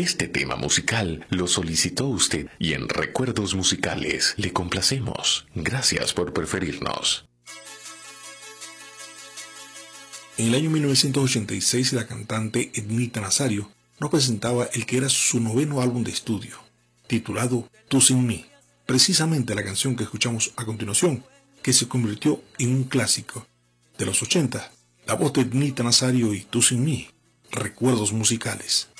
Este tema musical lo solicitó usted y en Recuerdos Musicales le complacemos. Gracias por preferirnos. En el año 1986 la cantante Ednita Nazario nos presentaba el que era su 9º álbum de estudio, titulado Tú sin mí, precisamente la canción que escuchamos a continuación, que se convirtió en un clásico de los 80, la voz de Ednita Nazario y Tú sin mí, Recuerdos Musicales.